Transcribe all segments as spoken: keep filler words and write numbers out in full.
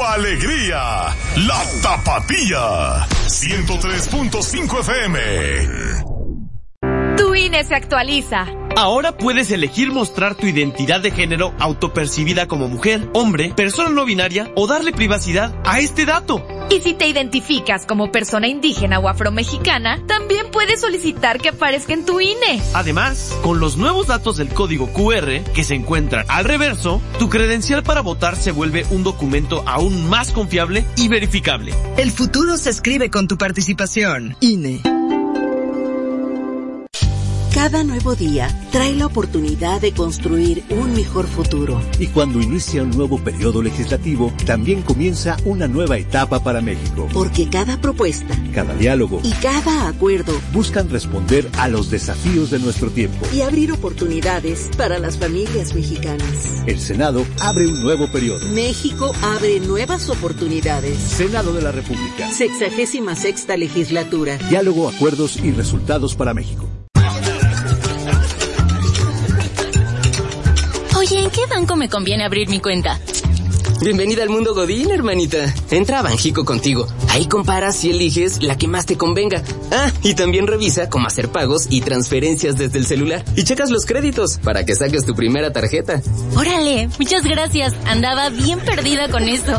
tu alegría, la Tapatía, ciento tres punto cinco F M. Tu I N E se actualiza. Ahora puedes elegir mostrar tu identidad de género autopercibida como mujer, hombre, persona no binaria o darle privacidad a este dato. Y si te identificas como persona indígena o afromexicana, también puedes solicitar que aparezca en tu I N E. Además, con los nuevos datos del código Q R que se encuentran al reverso, tu credencial para votar se vuelve un documento aún más confiable y verificable. El futuro se escribe con tu participación. I N E. Cada nuevo día trae la oportunidad de construir un mejor futuro. Y cuando inicia un nuevo periodo legislativo, también comienza una nueva etapa para México. Porque cada propuesta, cada diálogo y cada acuerdo buscan responder a los desafíos de nuestro tiempo y abrir oportunidades para las familias mexicanas. El Senado abre un nuevo periodo. México abre nuevas oportunidades. Senado de la República. Sexagésima sexta legislatura. Diálogo, acuerdos y resultados para México. Oye, ¿en qué banco me conviene abrir mi cuenta? Bienvenida al mundo Godín, hermanita. Entra a Banjico Contigo. Ahí comparas y eliges la que más te convenga. Ah, y también revisa cómo hacer pagos y transferencias desde el celular. Y checas los créditos para que saques tu primera tarjeta. Órale, muchas gracias. Andaba bien perdida con eso.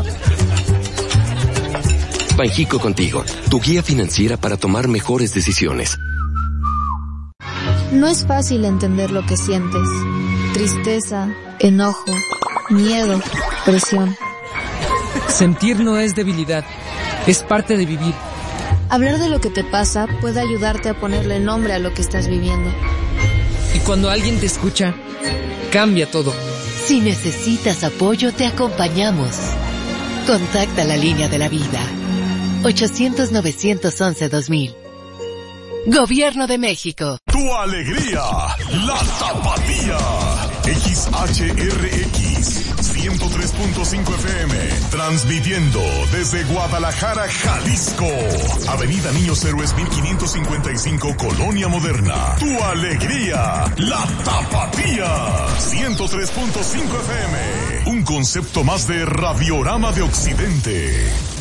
Banjico Contigo, tu guía financiera para tomar mejores decisiones. No es fácil entender lo que sientes. Tristeza, enojo, miedo, presión. Sentir no es debilidad, es parte de vivir. Hablar de lo que te pasa puede ayudarte a ponerle nombre a lo que estás viviendo. Y cuando alguien te escucha, cambia todo. Si necesitas apoyo, te acompañamos. Contacta la línea de la vida. ochocientos, novecientos once, dos mil. Gobierno de México. Tu alegría, la Tapatía. X H R X, ciento tres punto cinco F M. Transmitiendo desde Guadalajara, Jalisco. Avenida Niños Héroes mil quinientos cincuenta y cinco, Colonia Moderna. Tu alegría, la Tapatía. ciento tres punto cinco F M. Un concepto más de Radiorama de Occidente.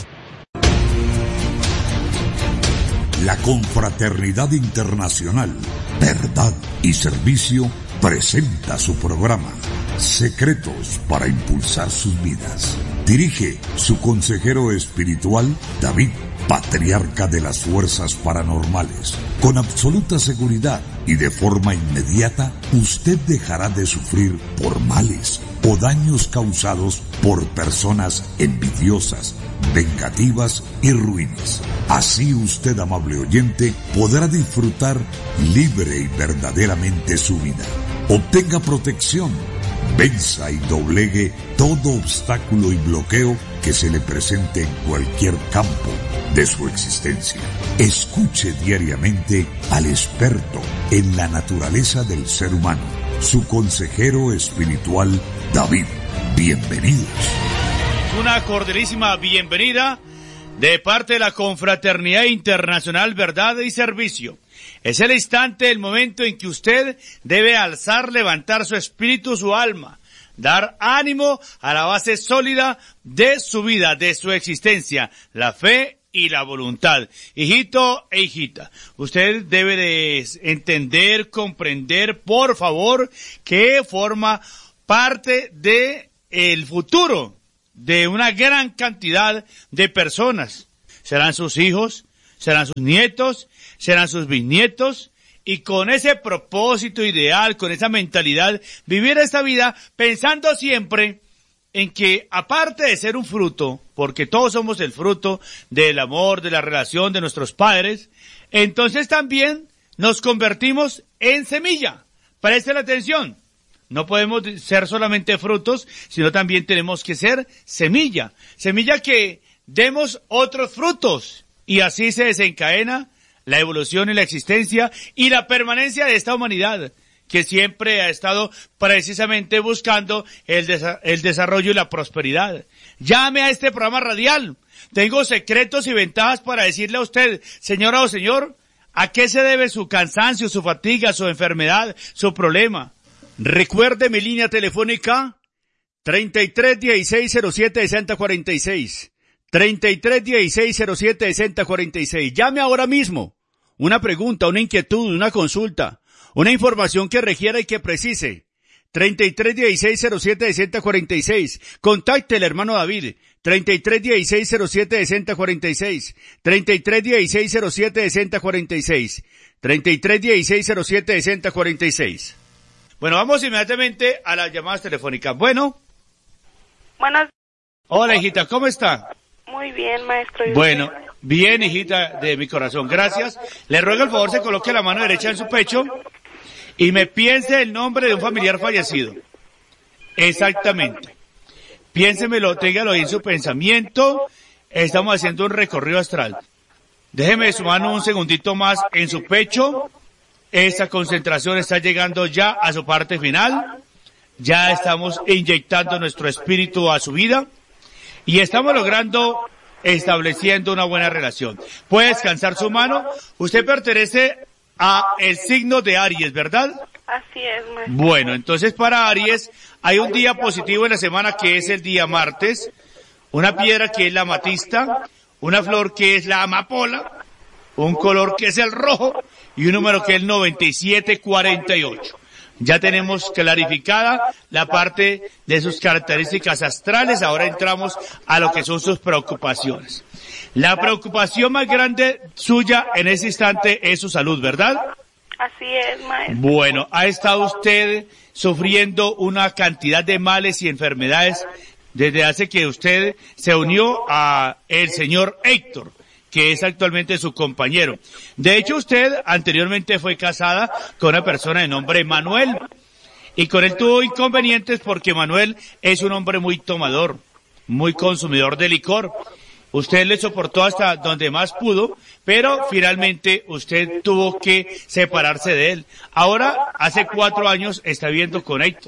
La Confraternidad Internacional, Verdad y Servicio presenta su programa Secretos para Impulsar Sus Vidas. Dirige su consejero espiritual, David, patriarca de las fuerzas paranormales. Con absoluta seguridad y de forma inmediata, usted dejará de sufrir por males o daños causados por personas envidiosas, vengativas y ruines. Así usted, amable oyente, podrá disfrutar libre y verdaderamente su vida. Obtenga protección, venza y doblegue todo obstáculo y bloqueo que se le presente en cualquier campo de su existencia. Escuche diariamente al experto en la naturaleza del ser humano, su consejero espiritual, David. Bienvenidos. Una cordialísima bienvenida de parte de la Confraternidad Internacional Verdad y Servicio. Es el instante, el momento en que usted debe alzar, levantar su espíritu, su alma, dar ánimo a la base sólida de su vida, de su existencia, la fe y la voluntad. Hijito e hijita, usted debe de entender, comprender, por favor, que forma parte de el futuro de una gran cantidad de personas. Serán sus hijos, serán sus nietos, serán sus bisnietos, y con ese propósito ideal, con esa mentalidad, vivir esta vida pensando siempre en que, aparte de ser un fruto, porque todos somos el fruto del amor, de la relación de nuestros padres, entonces también nos convertimos en semilla. Presten atención. No podemos ser solamente frutos, sino también tenemos que ser semilla. Semilla que demos otros frutos. Y así se desencadena la evolución y la existencia y la permanencia de esta humanidad, que siempre ha estado precisamente buscando el, desa- el desarrollo y la prosperidad. Llame a este programa radial. Tengo secretos y ventajas para decirle a usted, señora o señor, a qué se debe su cansancio, su fatiga, su enfermedad, su problema. Recuerde mi línea telefónica treinta y tres dieciséis cero siete sesenta cuarenta y seis. treinta y tres dieciséis cero siete sesenta cuarenta y seis. Llame ahora mismo. Una pregunta, una inquietud, una consulta, una información que requiera y que precise. treinta y tres dieciséis cero siete sesenta cuarenta y seis. Contacte el hermano David. treinta y tres dieciséis cero siete sesenta cuarenta y seis. treinta y tres dieciséis cero siete sesenta cuarenta y seis. treinta y tres dieciséis cero siete sesenta cuarenta y seis. Bueno, vamos inmediatamente a las llamadas telefónicas. Bueno. Buenas. Hola, hijita, ¿cómo está? Muy bien, maestro. Bueno, bien, hijita de mi corazón, gracias. Le ruego el favor se coloque la mano derecha en su pecho y me piense el nombre de un familiar fallecido. Exactamente. Piénsemelo, téngalo ahí en su pensamiento. Estamos haciendo un recorrido astral. Déjeme su mano un segundito más en su pecho. Esta concentración está llegando ya a su parte final. Ya estamos inyectando nuestro espíritu a su vida. Y estamos logrando, estableciendo una buena relación. Puede descansar su mano. Usted pertenece a el signo de Aries, ¿verdad? Así es, maestro. Bueno, entonces para Aries hay un día positivo en la semana que es el día martes. Una piedra que es la amatista. Una flor que es la amapola. Un color que es el rojo. Y un número que es el noventa y siete cuarenta y ocho. Ya tenemos clarificada la parte de sus características astrales. Ahora entramos a lo que son sus preocupaciones. La preocupación más grande suya en ese instante es su salud, ¿verdad? Así es, maestro. Bueno, ha estado usted sufriendo una cantidad de males y enfermedades desde hace que usted se unió a el señor Héctor, que es actualmente su compañero. De hecho, usted anteriormente fue casada con una persona de nombre Manuel, y con él tuvo inconvenientes porque Manuel es un hombre muy tomador, muy consumidor de licor. Usted le soportó hasta donde más pudo, pero finalmente usted tuvo que separarse de él. Ahora, hace cuatro años, está viviendo con Héctor,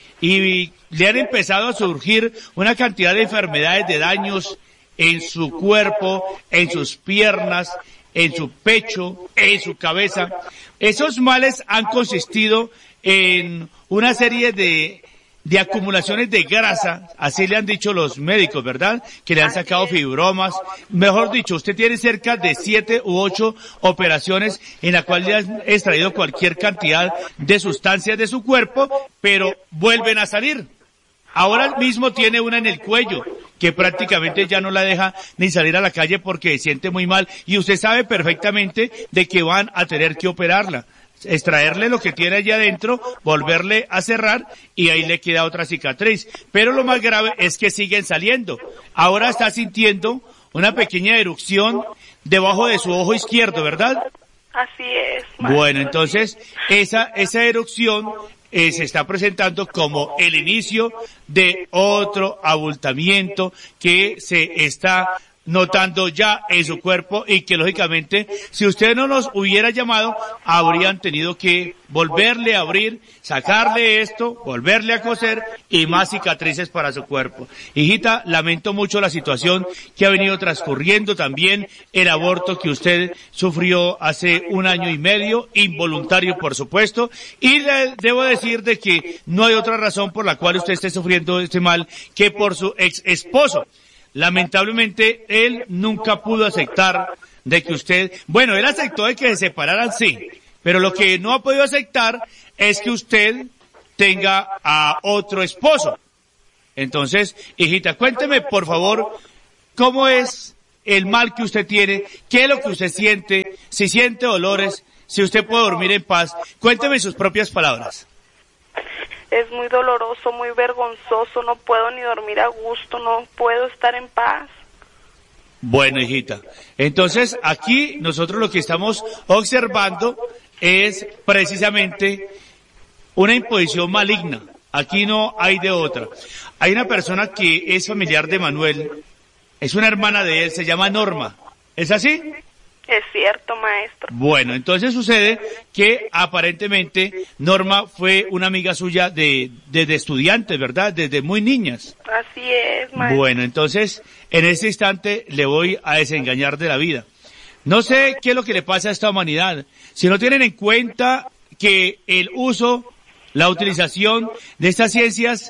y le han empezado a surgir una cantidad de enfermedades, de daños en su cuerpo, en sus piernas, en su pecho, en su cabeza. Esos males han consistido en una serie de, de acumulaciones de grasa, así le han dicho los médicos, ¿verdad? Que le han sacado fibromas. Mejor dicho, usted tiene cerca de siete u ocho operaciones en la cual le han extraído cualquier cantidad de sustancias de su cuerpo, pero vuelven a salir. Ahora mismo tiene una en el cuello, que prácticamente ya no la deja ni salir a la calle porque se siente muy mal, y usted sabe perfectamente de que van a tener que operarla, extraerle lo que tiene allá adentro, volverle a cerrar, y ahí le queda otra cicatriz. Pero lo más grave es que siguen saliendo. Ahora está sintiendo una pequeña erupción debajo de su ojo izquierdo, ¿verdad? Así es. Bueno, entonces, esa, esa erupción Eh, se está presentando como el inicio de otro abultamiento que se está notando ya en su cuerpo, y que lógicamente si usted no nos hubiera llamado habrían tenido que volverle a abrir, sacarle esto, volverle a coser y más cicatrices para su cuerpo. Hijita, lamento mucho la situación que ha venido transcurriendo, también el aborto que usted sufrió hace un año y medio, involuntario por supuesto, y le debo decir de que no hay otra razón por la cual usted esté sufriendo este mal que por su ex esposo. Lamentablemente, él nunca pudo aceptar de que usted, bueno, él aceptó de que se separaran, sí, pero lo que no ha podido aceptar es que usted tenga a otro esposo. Entonces, hijita, cuénteme, por favor, cómo es el mal que usted tiene, qué es lo que usted siente, si siente dolores, si usted puede dormir en paz. Cuénteme en sus propias palabras. Es muy doloroso, muy vergonzoso, no puedo ni dormir a gusto, no puedo estar en paz. Bueno, hijita, entonces aquí nosotros lo que estamos observando es precisamente una imposición maligna. Aquí no hay de otra. Hay una persona que es familiar de Manuel, es una hermana de él, se llama Norma. ¿Es así? Es cierto, maestro. Bueno, entonces sucede que aparentemente Norma fue una amiga suya de desde estudiantes, ¿verdad? Desde muy niñas. Así es, maestro. Bueno, entonces en este instante le voy a desengañar de la vida. No sé qué es lo que le pasa a esta humanidad. Si no tienen en cuenta que el uso, la utilización de estas ciencias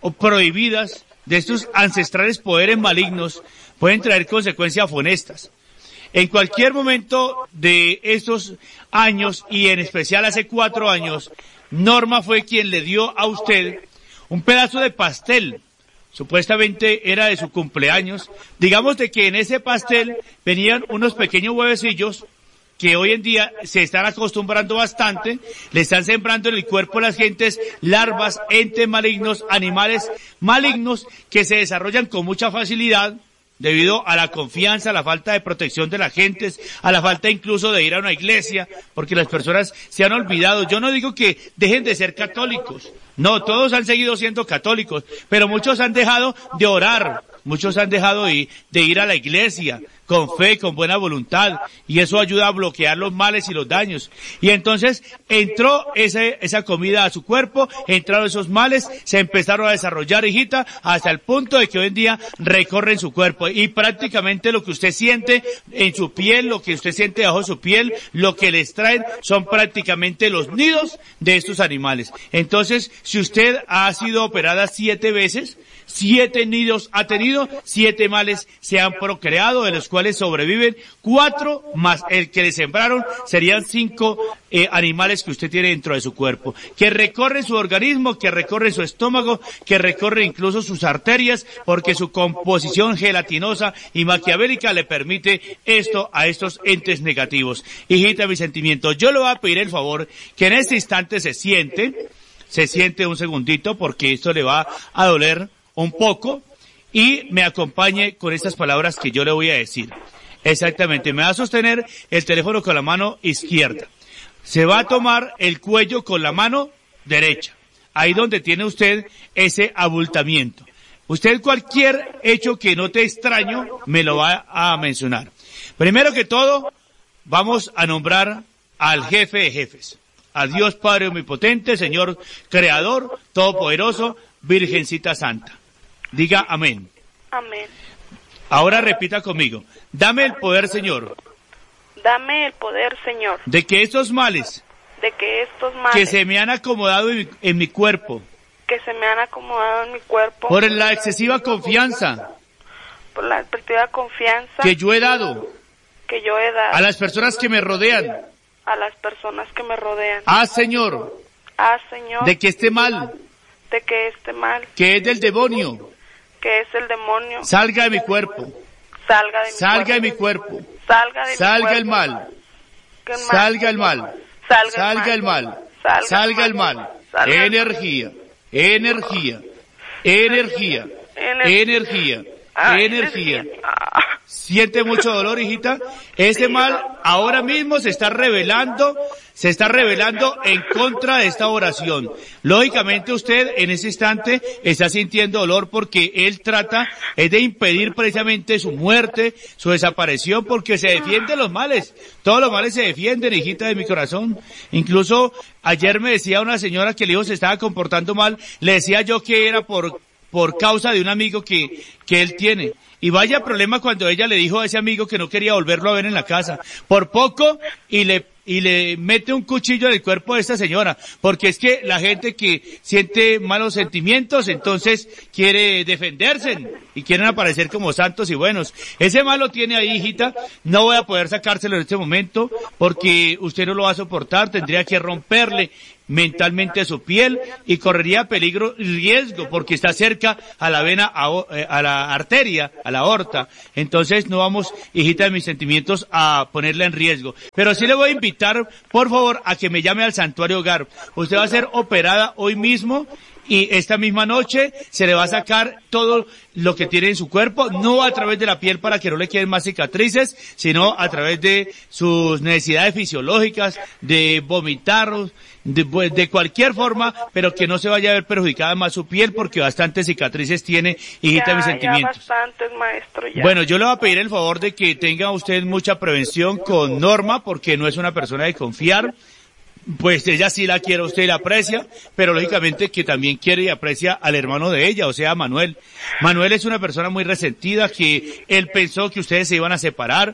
o prohibidas, de estos ancestrales poderes malignos, pueden traer consecuencias funestas. En cualquier momento de estos años, y en especial hace cuatro años, Norma fue quien le dio a usted un pedazo de pastel. Supuestamente era de su cumpleaños. Digamos de que en ese pastel venían unos pequeños huevecillos que hoy en día se están acostumbrando bastante, le están sembrando en el cuerpo de las gentes larvas, entes malignos, animales malignos que se desarrollan con mucha facilidad debido a la confianza, a la falta de protección de las gentes, a la falta incluso de ir a una iglesia, porque las personas se han olvidado. Yo no digo que dejen de ser católicos, no, todos han seguido siendo católicos, pero muchos han dejado de orar, muchos han dejado de, de ir a la iglesia con fe, con buena voluntad, y eso ayuda a bloquear los males y los daños. Y entonces entró ese, esa comida a su cuerpo, entraron esos males, se empezaron a desarrollar, hijita, hasta el punto de que hoy en día recorren su cuerpo. Y prácticamente lo que usted siente en su piel, lo que usted siente bajo su piel, lo que les traen, son prácticamente los nidos de estos animales. Entonces, si usted ha sido operada siete veces, siete nidos ha tenido, siete males se han procreado, de los cuales sobreviven cuatro más el que le sembraron, serían cinco eh, animales que usted tiene dentro de su cuerpo, que recorren su organismo, que recorren su estómago, que recorren incluso sus arterias, porque su composición gelatinosa y maquiavélica le permite esto a estos entes negativos. Hijita, mis sentimientos, yo le voy a pedir el favor que en este instante se siente, se siente un segundito, porque esto le va a doler un poco, y me acompañe con estas palabras que yo le voy a decir. Exactamente, me va a sostener el teléfono con la mano izquierda. Se va a tomar el cuello con la mano derecha, ahí donde tiene usted ese abultamiento. Usted cualquier hecho que note extraño me lo va a mencionar. Primero que todo, vamos a nombrar al jefe de jefes, a Dios Padre Omnipotente, Señor Creador, Todopoderoso, Virgencita Santa. Diga amén. Amén. Ahora repita conmigo. Dame el poder, Señor. Dame el poder, Señor. De que estos males. De que estos males. Que se me han acomodado en mi, en mi cuerpo. Que se me han acomodado en mi cuerpo. Por la excesiva confianza. Por la excesiva confianza. Que yo he dado. Que yo he dado. A las personas que me rodean. A las personas que me rodean. Ah, Señor. Ah, Señor. De que este mal. De que este mal. Que es del demonio. Que es el demonio. Salga de mi cuerpo. Salga de mi Salga cuerpo. de mi cuerpo. Salga de mi Salga cuerpo. el mal. Que mal. Salga el mal. Salga, Salga el mal. Salga el mal. Salga el Energía. Energía. Energía. Energía. Energía. ¿Siente mucho dolor, hijita? Ese mal ahora mismo se está revelando, se está revelando en contra de esta oración. Lógicamente usted en ese instante está sintiendo dolor porque él trata es de impedir precisamente su muerte, su desaparición, porque se defiende los males. Todos los males se defienden, hijita de mi corazón. Incluso ayer me decía una señora que el hijo se estaba comportando mal, le decía yo que era por por causa de un amigo que, que él tiene. Y vaya problema cuando ella le dijo a ese amigo que no quería volverlo a ver en la casa. Por poco, y le, y le mete un cuchillo en el cuerpo de esta señora. Porque es que la gente que siente malos sentimientos, entonces quiere defenderse y quieren aparecer como santos y buenos. Ese mal lo tiene ahí, hijita. No voy a poder sacárselo en este momento porque usted no lo va a soportar. Tendría que romperle mentalmente su piel y correría peligro y riesgo porque está cerca a la vena, a, a la arteria, a la aorta. Entonces no vamos, hijita de mis sentimientos, a ponerla en riesgo. Pero sí le voy a invitar, por favor, a que me llame al Santuario Hogar. Usted va a ser operada hoy mismo y esta misma noche se le va a sacar todo lo que tiene en su cuerpo, no a través de la piel para que no le queden más cicatrices, sino a través de sus necesidades fisiológicas, de vomitar, de, de cualquier forma, pero que no se vaya a ver perjudicada más su piel porque bastantes cicatrices tiene, hijita de mis sentimientos. Ya bastantes, maestro, ya. Bueno, yo le voy a pedir el favor de que tenga usted mucha prevención con Norma porque no es una persona de confiar. Pues ella sí la quiere, usted y la aprecia, pero lógicamente que también quiere y aprecia al hermano de ella, o sea, Manuel. Manuel es una persona muy resentida que él pensó que ustedes se iban a separar.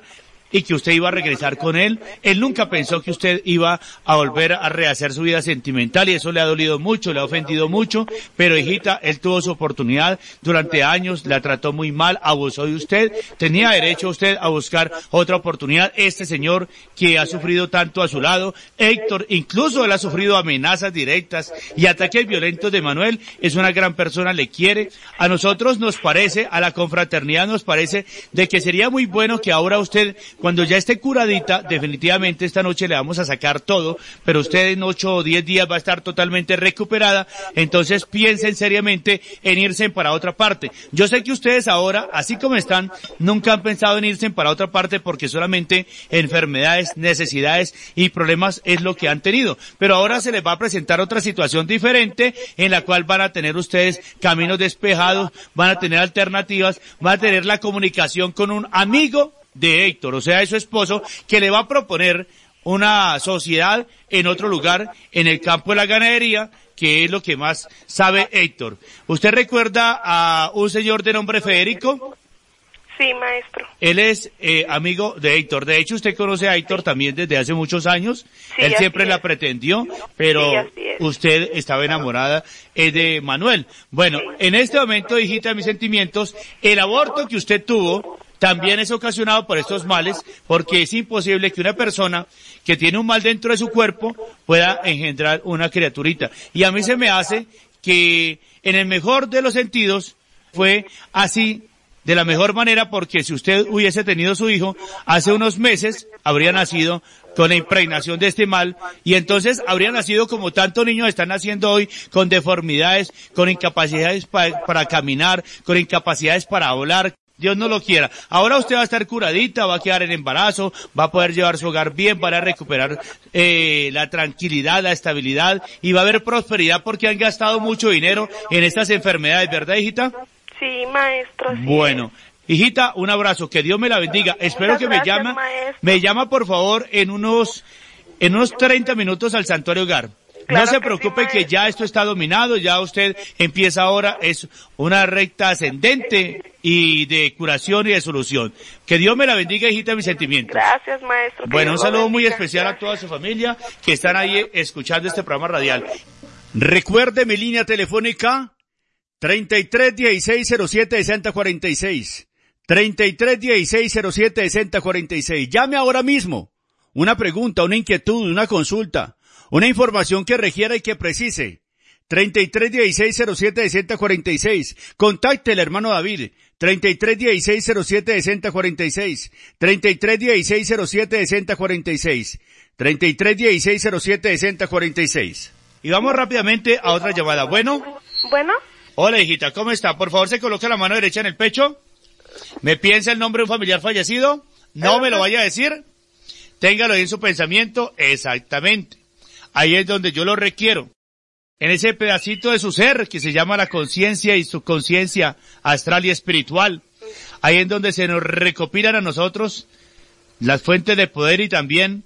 y que usted iba a regresar con él. Él nunca pensó que usted iba a volver a rehacer su vida sentimental y eso le ha dolido mucho, le ha ofendido mucho, pero hijita, él tuvo su oportunidad durante años, la trató muy mal, abusó de usted, tenía derecho usted a buscar otra oportunidad. Este señor que ha sufrido tanto a su lado, Héctor, incluso él ha sufrido amenazas directas y ataques violentos de Manuel, es una gran persona, le quiere. A nosotros nos parece, a la confraternidad nos parece de que sería muy bueno que ahora usted, cuando ya esté curadita, definitivamente esta noche le vamos a sacar todo, pero usted en ocho o diez días va a estar totalmente recuperada, entonces piensen seriamente en irse para otra parte. Yo sé que ustedes ahora, así como están, nunca han pensado en irse para otra parte porque solamente enfermedades, necesidades y problemas es lo que han tenido, pero ahora se les va a presentar otra situación diferente en la cual van a tener ustedes caminos despejados, van a tener alternativas, van a tener la comunicación con un amigo de Héctor, o sea, de su esposo, que le va a proponer una sociedad en otro lugar, en el campo de la ganadería, que es lo que más sabe Héctor. ¿Usted recuerda a un señor de nombre Federico? Sí, maestro. Él es eh, amigo de Héctor. De hecho, usted conoce a Héctor también desde hace muchos años. Sí, Él siempre es. la pretendió, pero sí, usted estaba enamorada eh, de Manuel. Bueno, sí. En este momento, hijita, mis sentimientos, el aborto que usted tuvo también es ocasionado por estos males, porque es imposible que una persona que tiene un mal dentro de su cuerpo pueda engendrar una criaturita. Y a mí se me hace que en el mejor de los sentidos fue así, de la mejor manera, porque si usted hubiese tenido su hijo hace unos meses, habría nacido con la impregnación de este mal, y entonces habría nacido como tantos niños están naciendo hoy, con deformidades, con incapacidades pa- para caminar, con incapacidades para hablar. Dios no lo quiera. Ahora usted va a estar curadita, va a quedar en embarazo, va a poder llevar su hogar bien, va a recuperar eh, la tranquilidad, la estabilidad, y va a haber prosperidad porque han gastado mucho dinero en estas enfermedades, ¿verdad, hijita? Sí, maestro. Sí. Bueno, hijita, un abrazo, que Dios me la bendiga. Espero Muchas que me gracias, llame, maestro. me llama por favor en unos, en unos treinta minutos al Santuario Hogar. Claro no se que preocupe sí, que ya esto está dominado, ya usted empieza ahora, es una recta ascendente y de curación y de solución. Que Dios me la bendiga, hijita, mis sentimientos. Gracias, maestro. Bueno, un Dios lo saludo muy bendiga. especial a toda su familia que están ahí escuchando este programa radial. Recuerde mi línea telefónica treinta y tres dieciséis cero siete sesenta cuarenta y seis. treinta y tres dieciséis cero siete sesenta cuarenta y seis. Llame ahora mismo. Una pregunta, una inquietud, una consulta, una información que requiera y que precise. treinta y tres dieciséis cero siete sesenta cuarenta y seis. Contacte al hermano David. treinta y tres dieciséis cero siete sesenta cuarenta y seis. treinta y tres dieciséis cero siete sesenta cuarenta y seis. treinta y tres dieciséis cero siete sesenta cuarenta y seis. Y vamos rápidamente a otra llamada. Bueno. Bueno. Hola, hijita, ¿cómo está? Por favor, se coloca la mano derecha en el pecho. ¿Me piensa el nombre de un familiar fallecido? No me lo vaya a decir. Téngalo ahí en su pensamiento. Exactamente. Ahí es donde yo lo requiero. En ese pedacito de su ser que se llama la conciencia y su conciencia astral y espiritual. Ahí es donde se nos recopilan a nosotros las fuentes de poder y también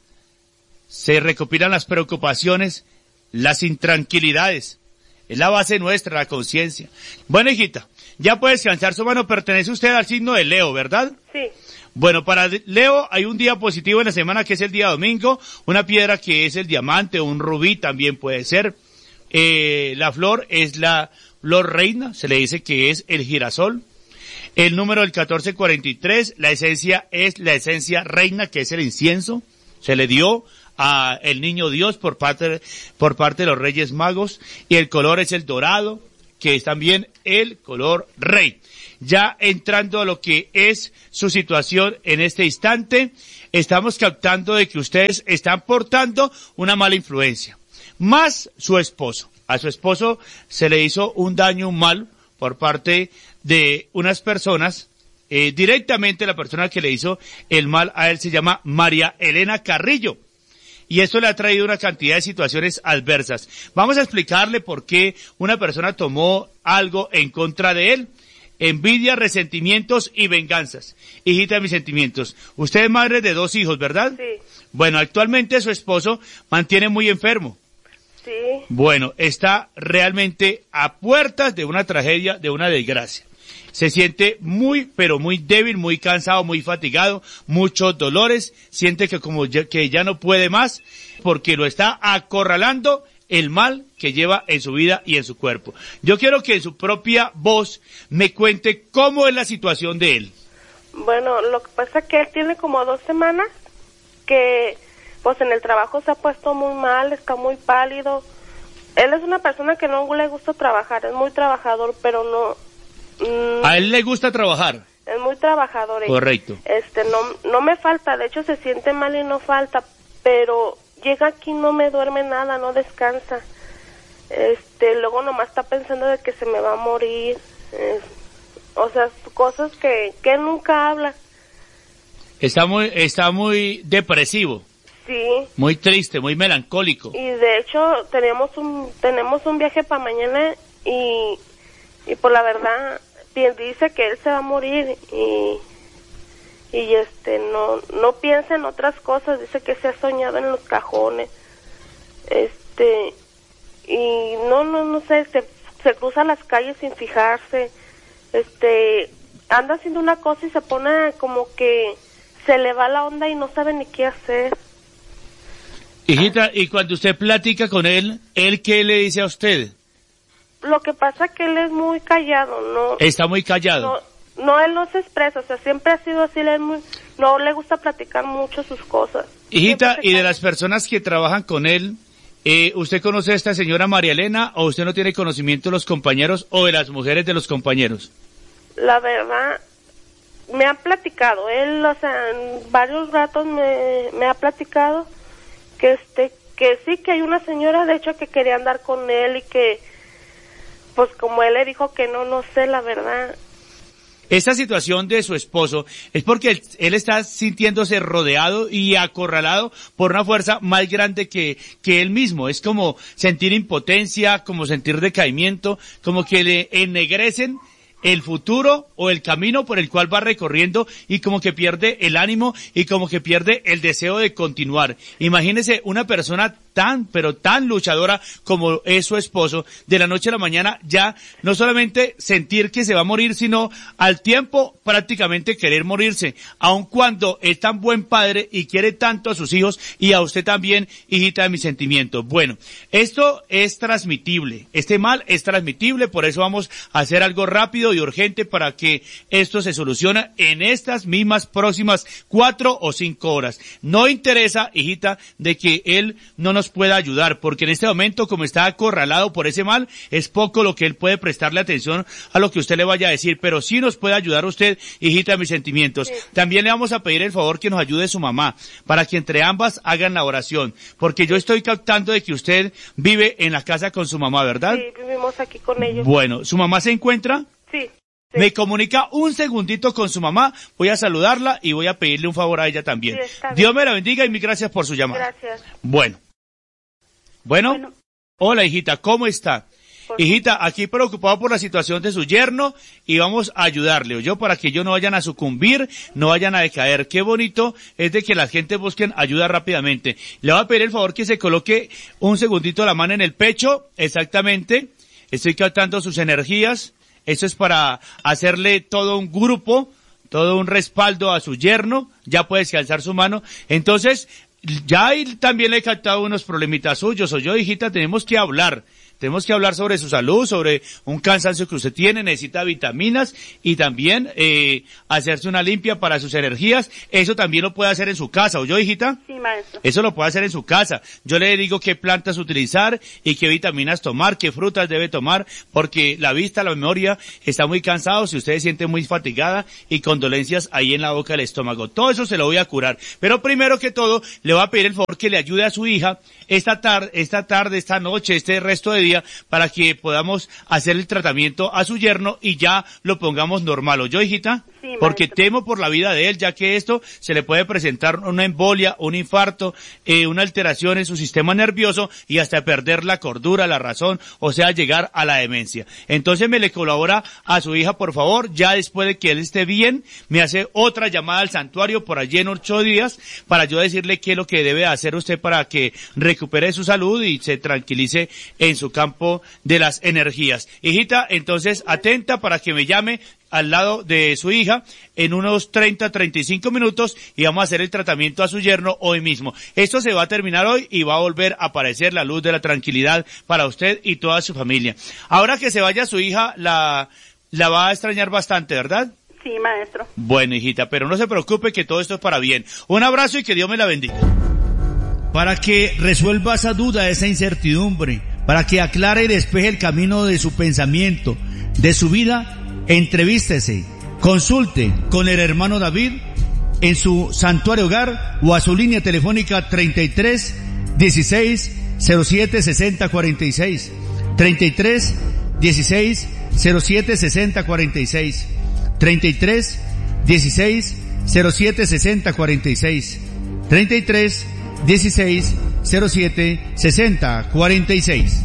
se recopilan las preocupaciones, las intranquilidades. Es la base nuestra, la conciencia. Bueno, hijita, ya puede descansar su mano. Pertenece usted al signo de Leo, ¿verdad? Sí. Bueno, para Leo hay un día positivo en la semana que es el día domingo. Una piedra que es el diamante o un rubí también puede ser. Eh, la flor es la flor reina, se le dice que es el girasol. El número del catorce cuarenta y tres, la esencia es la esencia reina, que es el incienso. Se le dio a el niño Dios por parte, por parte de los Reyes Magos, y el color es el dorado, que es también el color rey. Ya entrando a lo que es su situación en este instante, estamos captando de que ustedes están portando una mala influencia, más su esposo. A su esposo se le hizo un daño, un mal, por parte de unas personas. Eh, directamente la persona que le hizo el mal a él se llama María Elena Carrillo. Y eso le ha traído una cantidad de situaciones adversas. Vamos a explicarle por qué una persona tomó algo en contra de él. Envidia, resentimientos y venganzas. Hijita de mis sentimientos, usted es madre de dos hijos, ¿verdad? Sí. Bueno, actualmente su esposo mantiene muy enfermo. Sí. Bueno, está realmente a puertas de una tragedia, de una desgracia. se siente muy, pero muy débil, muy cansado, muy fatigado, muchos dolores, siente que como ya, que ya no puede más, porque lo está acorralando el mal que lleva en su vida y en su cuerpo. Yo quiero que en su propia voz me cuente cómo es la situación de él. Bueno, lo que pasa es que él tiene como dos semanas que, pues en el trabajo se ha puesto muy mal, está muy pálido. Él es una persona que no le gusta trabajar, es muy trabajador, pero no... Mmm, ¿A él le gusta trabajar? Es muy trabajador. Correcto. Este, no, no me falta, de hecho se siente mal y no falta, pero llega aquí, no me duerme nada, no descansa. Este, luego nomás está pensando de que se me va a morir. Eh, o sea, cosas que, que él nunca habla. Está muy, está muy depresivo. Sí. Muy triste, muy melancólico. Y de hecho tenemos un, tenemos un viaje para mañana y, y por la verdad dice que él se va a morir y, y este, no, no piensa en otras cosas, dice que se ha soñado en los cajones. Este, y no, no, no sé, se, se cruza las calles sin fijarse, este, anda haciendo una cosa y se pone como que se le va la onda y no sabe ni qué hacer. Hijita, y cuando usted platica con él, ¿él qué le dice a usted? Lo que pasa es que él es muy callado, ¿no? Está muy callado. No, no, él no se expresa, o sea, siempre ha sido así, él muy, no le gusta platicar mucho sus cosas. Hijita, y de las personas que trabajan con él, eh, ¿usted conoce a esta señora María Elena o usted no tiene conocimiento de los compañeros o de las mujeres de los compañeros? La verdad, me han platicado, él, o sea, en varios ratos me, me ha platicado que este, que sí, que hay una señora de hecho que quería andar con él y que, pues como él le dijo que no, no sé la verdad. Esta situación de su esposo es porque él, él está sintiéndose rodeado y acorralado por una fuerza más grande que, que él mismo. Es como sentir impotencia, como sentir decaimiento, como que le ennegrecen el futuro o el camino por el cual va recorriendo y como que pierde el ánimo y como que pierde el deseo de continuar. Imagínese una persona tan, pero tan luchadora como es su esposo, de la noche a la mañana ya no solamente sentir que se va a morir, sino al tiempo prácticamente querer morirse, aun cuando es tan buen padre y quiere tanto a sus hijos y a usted también, hijita de mis sentimientos. Bueno, esto es transmitible, este mal es transmitible, por eso vamos a hacer algo rápido y urgente para que esto se solucione en estas mismas próximas cuatro o cinco horas. No interesa, hijita, de que él no nos pueda ayudar, porque en este momento, como está acorralado por ese mal, es poco lo que él puede prestarle atención a lo que usted le vaya a decir, pero sí nos puede ayudar usted, hijita de mis sentimientos. Sí. También le vamos a pedir el favor que nos ayude su mamá, para que entre ambas hagan la oración, porque yo estoy captando de que usted vive en la casa con su mamá, ¿verdad? Sí, vivimos aquí con ellos. Bueno, ¿su mamá se encuentra? Sí. Sí. Me comunica un segundito con su mamá, voy a saludarla y voy a pedirle un favor a ella también. Sí, Dios me la bendiga y mil gracias por su llamada. Gracias. Bueno. Bueno. bueno. Hola, hijita, ¿cómo está? Por hijita, aquí preocupado por la situación de su yerno y vamos a ayudarle, yo para que ellos no vayan a sucumbir, no vayan a decaer. Qué bonito es de que la gente busquen ayuda rápidamente. Le voy a pedir el favor que se coloque un segundito la mano en el pecho, exactamente. Estoy captando sus energías. Eso es para hacerle todo un grupo, todo un respaldo a su yerno. Ya puedes alzar su mano. Entonces, ya él también le he captado unos problemitas suyos. O yo, hijita, tenemos que hablar. Tenemos que hablar sobre su salud, sobre un cansancio que usted tiene, necesita vitaminas y también eh, hacerse una limpia para sus energías. Eso también lo puede hacer en su casa, ¿oyó, hijita? Sí, maestro. Eso lo puede hacer en su casa. Yo le digo qué plantas utilizar y qué vitaminas tomar, qué frutas debe tomar, porque la vista, la memoria está muy cansado, si usted se siente muy fatigada y con dolencias ahí en la boca del estómago. Todo eso se lo voy a curar. Pero primero que todo, le voy a pedir el favor que le ayude a su hija esta tarde, esta tarde, esta noche, este resto de día, para que podamos hacer el tratamiento a su yerno y ya lo pongamos normal. ¿Oyó, hijita? Sí, porque maestro. temo por la vida de él, ya que esto se le puede presentar una embolia, un infarto, eh, una alteración en su sistema nervioso y hasta perder la cordura, la razón, o sea, llegar a la demencia. Entonces me le colabora a su hija, por favor, ya después de que él esté bien, me hace otra llamada al santuario por allí en ocho días para yo decirle qué es lo que debe hacer usted para que recupere su salud y se tranquilice en su campo de las energías. Hijita, entonces atenta para que me llame al lado de su hija en unos treinta, treinta y cinco minutos y vamos a hacer el tratamiento a su yerno hoy mismo. Esto se va a terminar hoy y va a volver a aparecer la luz de la tranquilidad para usted y toda su familia. Ahora que se vaya su hija, la, la va a extrañar bastante, ¿verdad? Sí, maestro. Bueno, hijita, pero no se preocupe que todo esto es para bien. Un abrazo y que Dios me la bendiga. Para que resuelva esa duda, esa incertidumbre, para que aclare y despeje el camino de su pensamiento, de su vida, entrevístese, consulte con el hermano David en su santuario hogar o a su línea telefónica treinta y tres, dieciséis, cero siete, sesenta, cuarenta y seis, treinta y tres, dieciséis, cero siete, sesenta, cuarenta y seis, treinta y tres, dieciséis, cero siete, sesenta, cuarenta y seis, treinta y tres, dieciséis, cero siete, sesenta, cuarenta y seis.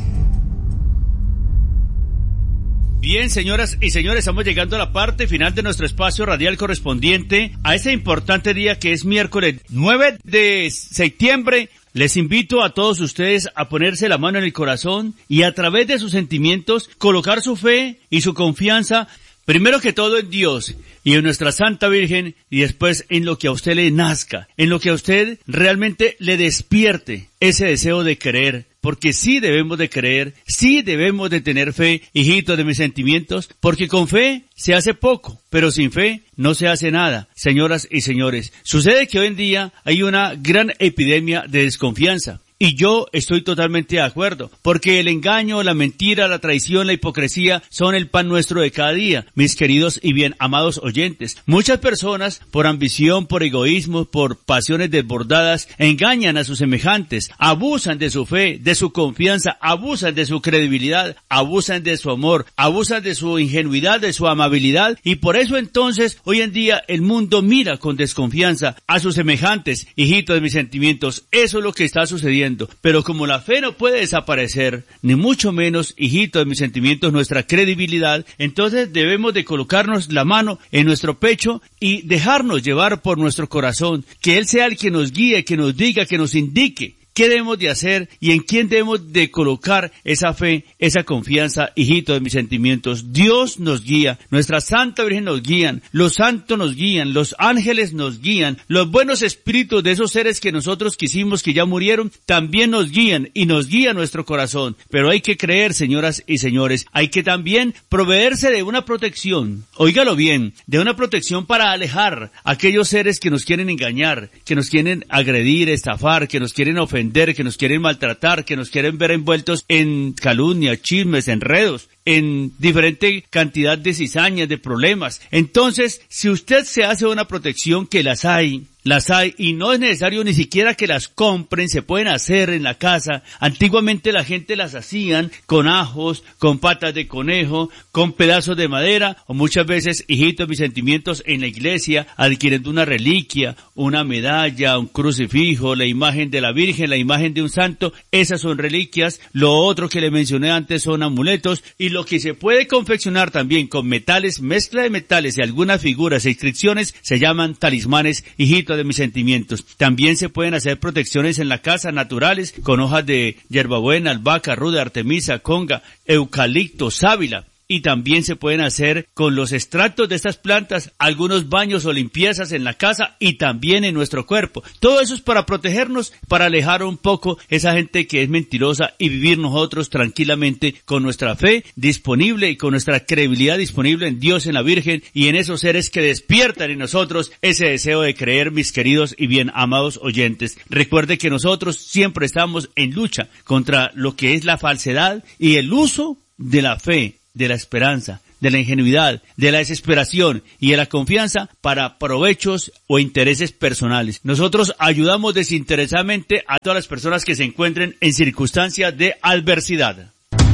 Bien, señoras y señores, estamos llegando a la parte final de nuestro espacio radial correspondiente a este importante día que es miércoles nueve de septiembre. Les invito a todos ustedes a ponerse la mano en el corazón y a través de sus sentimientos colocar su fe y su confianza primero que todo en Dios y en nuestra Santa Virgen y después en lo que a usted le nazca, en lo que a usted realmente le despierte ese deseo de creer. Porque sí debemos de creer, sí debemos de tener fe, hijitos de mis sentimientos, porque con fe se hace poco, pero sin fe no se hace nada. Señoras y señores, sucede que hoy en día hay una gran epidemia de desconfianza. Y yo estoy totalmente de acuerdo, porque el engaño, la mentira, la traición, la hipocresía son el pan nuestro de cada día, mis queridos y bien amados oyentes. Muchas personas, por ambición, por egoísmo, por pasiones desbordadas, engañan a sus semejantes, abusan de su fe, de su confianza, abusan de su credibilidad, abusan de su amor, abusan de su ingenuidad, de su amabilidad, y por eso entonces, hoy en día, el mundo mira con desconfianza a sus semejantes, hijitos de mis sentimientos. Eso es lo que está sucediendo. Pero como la fe no puede desaparecer, ni mucho menos, hijito de mis sentimientos, nuestra credibilidad, entonces debemos de colocarnos la mano en nuestro pecho y dejarnos llevar por nuestro corazón, que Él sea el que nos guíe, que nos diga, que nos indique qué debemos de hacer y en quién debemos de colocar esa fe, esa confianza, hijito de mis sentimientos. Dios nos guía, nuestra Santa Virgen nos guían, los santos nos guían, los ángeles nos guían, los buenos espíritus de esos seres que nosotros quisimos que ya murieron, también nos guían y nos guía nuestro corazón. Pero hay que creer, señoras y señores, hay que también proveerse de una protección, óigalo bien, de una protección para alejar a aquellos seres que nos quieren engañar, que nos quieren agredir, estafar, que nos quieren ofender, que nos quieren maltratar, que nos quieren ver envueltos en calumnias, chismes, enredos, en diferente cantidad de cizañas, de problemas. Entonces, si usted se hace una protección, que las hay, las hay, y no es necesario ni siquiera que las compren, se pueden hacer en la casa. Antiguamente la gente las hacían con ajos, con patas de conejo, con pedazos de madera, o muchas veces, hijitos, mis sentimientos, en la iglesia, adquiriendo una reliquia, una medalla, un crucifijo, la imagen de la Virgen, la imagen de un santo. Esas son reliquias. Lo otro que le mencioné antes son amuletos, y lo que se puede confeccionar también con metales, mezcla de metales y algunas figuras e inscripciones, se llaman talismanes, hijitos de mis sentimientos. También se pueden hacer protecciones en la casa naturales con hojas de hierbabuena, albahaca, ruda, artemisa, conga, eucalipto, sábila. Y también se pueden hacer con los extractos de estas plantas algunos baños o limpiezas en la casa y también en nuestro cuerpo. Todo eso es para protegernos, para alejar un poco esa gente que es mentirosa y vivir nosotros tranquilamente con nuestra fe disponible y con nuestra credibilidad disponible en Dios, en la Virgen y en esos seres que despiertan en nosotros ese deseo de creer, mis queridos y bien amados oyentes. Recuerde que nosotros siempre estamos en lucha contra lo que es la falsedad y el uso de la fe, de la esperanza, de la ingenuidad, de la desesperación y de la confianza para provechos o intereses personales. Nosotros ayudamos desinteresadamente a todas las personas que se encuentren en circunstancias de adversidad.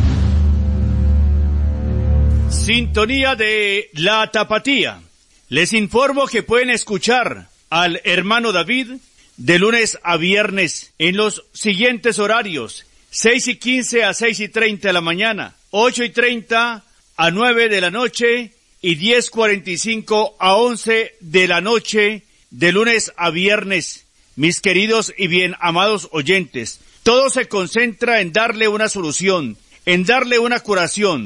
Sintonía de La Tapatía. Les informo que pueden escuchar al hermano David de lunes a viernes en los siguientes horarios: seis y quince a seis y treinta de la mañana, ocho y treinta a nueve de la noche y diez cuarenta y cinco a once de la noche, de lunes a viernes. Mis queridos y bien amados oyentes, todo se concentra en darle una solución, en darle una curación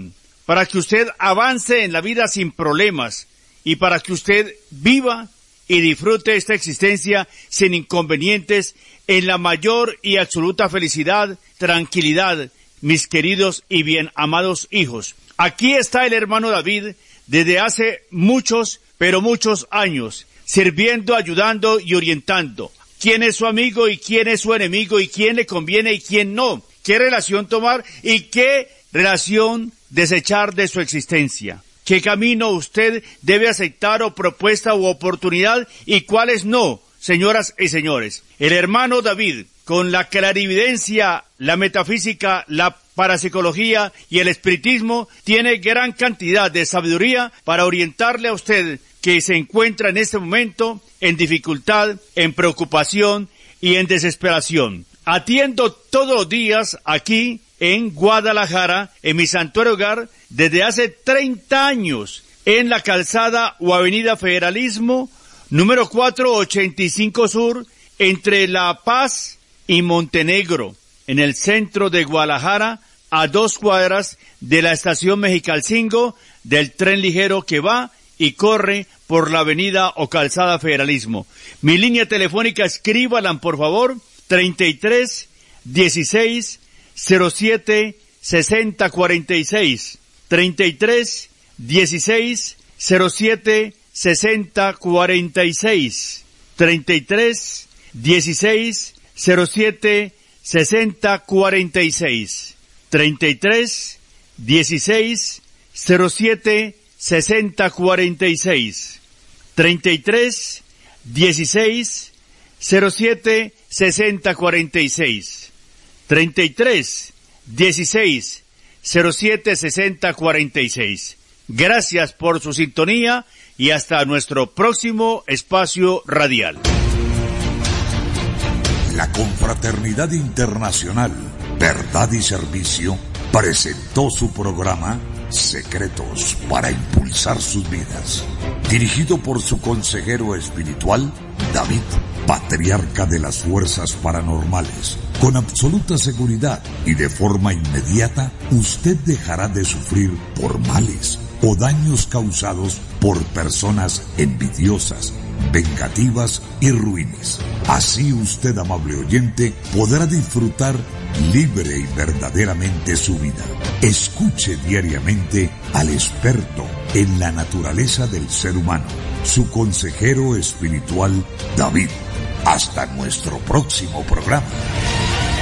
para que usted avance en la vida sin problemas y para que usted viva y disfrute esta existencia sin inconvenientes en la mayor y absoluta felicidad, tranquilidad, mis queridos y bien amados hijos. Aquí está el hermano David desde hace muchos, pero muchos años, sirviendo, ayudando y orientando. ¿Quién es su amigo y quién es su enemigo y quién le conviene y quién no? ¿Qué relación tomar y qué relación desechar de su existencia? ¿Qué camino usted debe aceptar o propuesta u oportunidad y cuáles no, señoras y señores? El hermano David, con la clarividencia, la metafísica, la parapsicología y el espiritismo, tiene gran cantidad de sabiduría para orientarle a usted que se encuentra en este momento en dificultad, en preocupación y en desesperación. Atiendo todos los días aquí en Guadalajara, en mi santuario hogar, desde hace treinta años, en la calzada o avenida Federalismo, número cuatrocientos ochenta y cinco Sur, entre La Paz y Montenegro, en el centro de Guadalajara, a dos cuadras de la estación Mexicalcingo, del tren ligero que va y corre por la avenida o calzada Federalismo. Mi línea telefónica, escríbalan por favor, treinta y tres, dieciséis, cero siete, sesenta cuarenta y seis, treinta y tres, dieciséis, cero siete, sesenta cuarenta y seis, treinta y tres, dieciséis, cero siete, sesenta cuarenta y seis, treinta y tres, dieciséis, cero siete, sesenta cuarenta y seis, treinta y tres, dieciséis, cero siete, sesenta cuarenta y seis, treinta y tres, dieciséis, cero siete, sesenta cuarenta y seis. Gracias por su sintonía y hasta nuestro próximo espacio radial. La Confraternidad Internacional, Verdad y Servicio, presentó su programa Secretos para Impulsar Sus Vidas, dirigido por su consejero espiritual, David, patriarca de las fuerzas paranormales. Con absoluta seguridad y de forma inmediata, usted dejará de sufrir por males o daños causados por personas envidiosas, vengativas y ruines. Así usted, amable oyente, podrá disfrutar libre y verdaderamente su vida. Escuche diariamente al experto en la naturaleza del ser humano, su consejero espiritual David. Hasta nuestro próximo programa.